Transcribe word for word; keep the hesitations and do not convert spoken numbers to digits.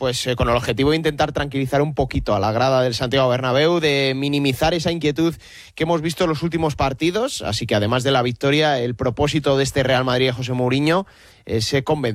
pues eh, con el objetivo de intentar tranquilizar un poquito a la grada del Santiago Bernabéu, de minimizar esa inquietud que hemos visto en los últimos partidos. Así que además de la victoria, el propósito de este Real Madrid de José Mourinho es convencer